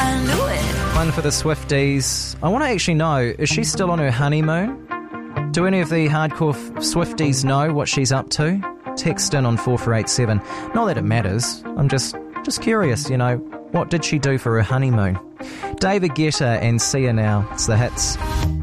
I knew it. One for the Swifties. I want to actually know, is she still on her honeymoon? Do any of the hardcore Swifties know what she's up to? Text in on 4487. Not that it matters. I'm just curious, you know, what did she do for her honeymoon? David Guetta and See Ya Now. It's the hits.